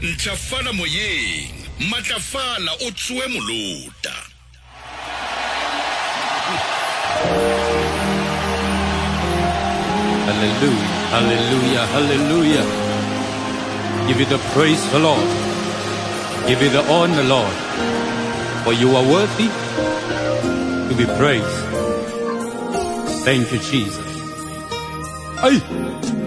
Ntšhafala moyeng, matlafala o tsoe molota. Hallelujah, hallelujah, hallelujah. Give you the praise, the Lord. Give you the honor, Lord. For you are worthy to be praised. Thank you, Jesus. Ay!